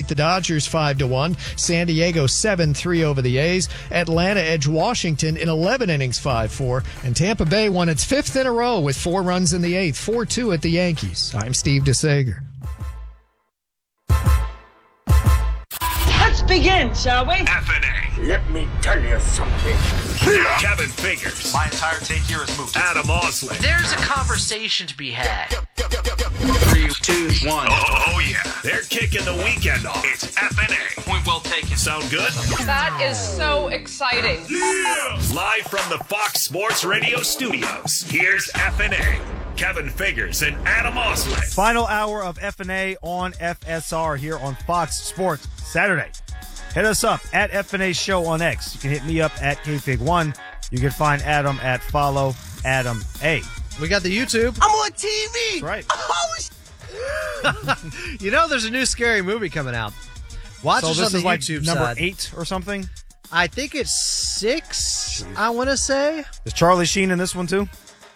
beat the Dodgers 5-1. San Diego 7-3 over the A's. Atlanta edged Washington in 11 innings 5-4. And Tampa Bay won its fifth in a row with 4 runs in the eighth, 4-2 at the Yankees. I'm Steve DeSager. Let's begin, shall we? FNA. Let me tell you something. Kevin Figures. My entire take here is moot. Adam Osley. There's a conversation to be had. 3, 2, 1. Oh, yeah. They're kicking the weekend off. It's FNA. Point well taken. Sound good? That is so exciting. Yeah! Live from the Fox Sports Radio studios, here's FNA. Kevin Figures and Adam Osley. Final hour of FNA on FSR here on Fox Sports Saturday. Hit us up at FNA Show on X. You can hit me up at KFig1. You can find Adam at Follow Adam A. We got the YouTube. I'm on TV. That's right. You know, there's a new scary movie coming out. Watch So us this on the is like YouTube number side. 8 or something? I think it's 6, I want to say. Is Charlie Sheen in this one too?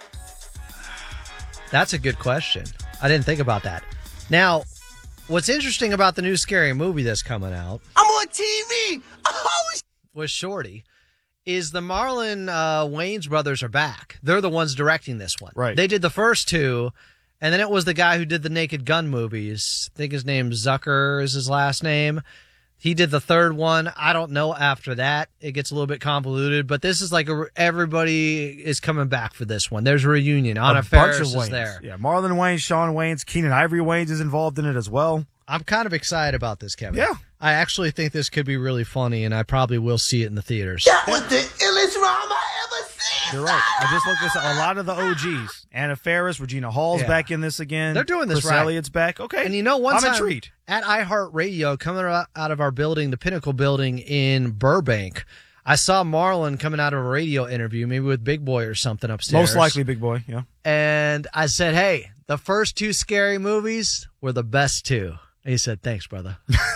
That's a good question. I didn't think about that. Now, what's interesting about the new scary movie that's coming out I'm on TV. with Shorty is the Marlon Wayans brothers are back. They're the ones directing this one. Right. They did the first 2, and then it was the guy who did the Naked Gun movies. I think his name Zucker is his last name. He did the third one. I don't know after that. It gets a little bit convoluted, but this is like everybody is coming back for this one. There's a reunion. Anna Faris is Wayans. there. Yeah, Marlon Wayans, Shawn Wayans, Keenan Ivory Wayans is involved in it as well. I'm kind of excited about this, Kevin. Yeah. I actually think this could be really funny, and I probably will see it in the theaters. That was the illest rhyme I ever seen. You're right. I just looked this up. A lot of the OGs. Anna Faris, Regina Hall's Yeah. back in this again. They're doing this Chris right. Elliott's back. Okay. And you know, one I'm time intrigued. at iHeartRadio, coming out of our building, the Pinnacle building in Burbank, I saw Marlon coming out of a radio interview, maybe with Big Boy or something upstairs. Most likely Big Boy, yeah. And I said, hey, the first 2 scary movies were the best 2. And he said, thanks, brother.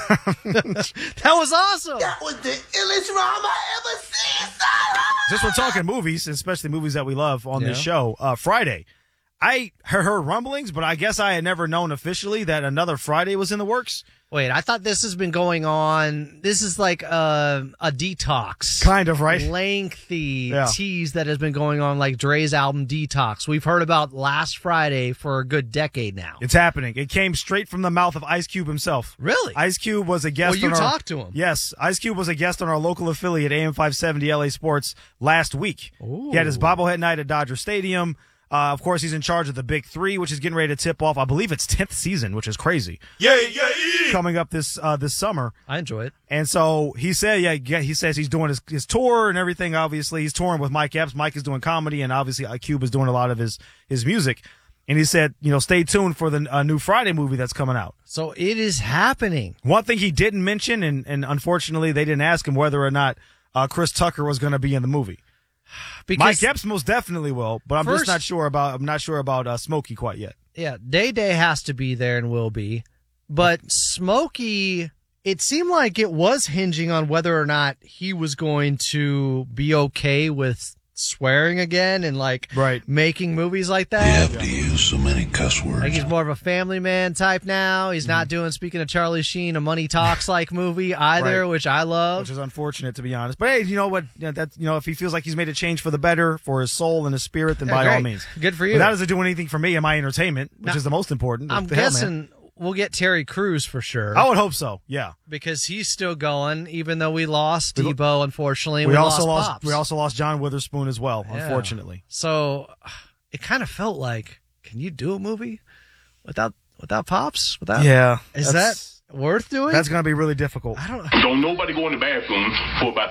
That was awesome. That was the illest rhyme I ever seen. Since we're talking movies, especially movies that we love on this Yeah. show, Friday, I heard rumblings, but I guess I had never known officially that another Friday was in the works. Wait, I thought this has been going on. This is like a detox. Kind of, right? Lengthy Yeah. tease that has been going on, like Dre's album Detox. We've heard about last Friday for a good decade now. It's happening. It came straight from the mouth of Ice Cube himself. Really? Ice Cube was a guest Well, you on our... talked to him. Yes. Ice Cube was a guest on our local affiliate, AM 570 LA Sports, last week. Ooh. He had his bobblehead night at Dodger Stadium. Of course, he's in charge of the Big 3, which is getting ready to tip off. I believe it's 10th season, which is crazy. Yeah. Coming up this summer. I enjoy it. And so he said, he says he's doing his tour and everything. Obviously, he's touring with Mike Epps. Mike is doing comedy, and obviously, Cube is doing a lot of his music. And he said, stay tuned for the new Friday movie that's coming out. So it is happening. One thing he didn't mention, and unfortunately, they didn't ask him whether or not Chris Tucker was going to be in the movie. Because, Mike Epps most definitely will, but I'm just not sure about Smokey quite yet. Yeah, Day Day has to be there and will be. But Smokey, it seemed like it was hinging on whether or not he was going to be okay with swearing again and making movies like that. You have to use so many cuss words. Like he's more of a family man type now. He's not doing, speaking of Charlie Sheen, a Money Talks like movie either, Right. which I love. Which is unfortunate, to be honest. But hey, you know what? If he feels like he's made a change for the better for his soul and his spirit, then by great. all means. Good for you. But that doesn't do anything for me and my entertainment, which Now, is the most important. I'm What the hell, man? guessing we'll get Terry Crews for sure. I would hope so. Yeah. Because he's still going, even though we lost Debo, unfortunately. We also lost John Witherspoon as well, unfortunately. So it kind of felt like, can you do a movie without Pops? Is that worth doing? That's going to be really difficult. I don't know. Don't nobody go in the bathroom for about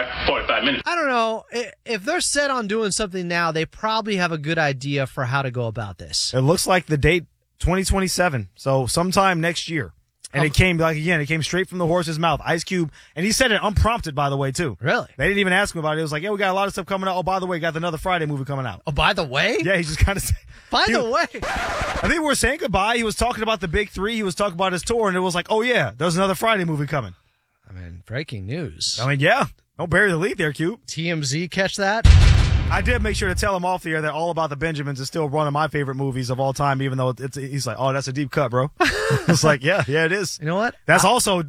45 minutes. I don't know. If they're set on doing something now, they probably have a good idea for how to go about this. It looks like the date 2027, so sometime next year. And it came straight from the horse's mouth. Ice Cube, and he said it unprompted, by the way, too. Really? They didn't even ask him about it. It was like, yeah, we got a lot of stuff coming out. Oh, by the way, we got another Friday movie coming out. Oh, by the way? Yeah, he just kind of said. By the way. I think we were saying goodbye. He was talking about the Big 3. He was talking about his tour, and it was like, oh, yeah, there's another Friday movie coming. I mean, breaking news. Yeah. Don't bury the lead there, Cube. TMZ catch that? I did make sure to tell him off the air that All About the Benjamins is still one of my favorite movies of all time, even though he's like, oh, that's a deep cut, bro. It's like, yeah, it is. You know what? That's also